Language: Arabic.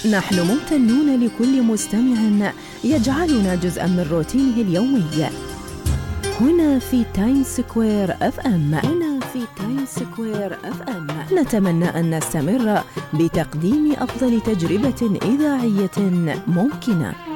نحن ممتنون لكل مستمع يجعلنا جزءاً من روتينه اليومي. هنا في تايمز سكوير اف ام. نتمنى أن نستمر بتقديم أفضل تجربة إذاعية ممكنة.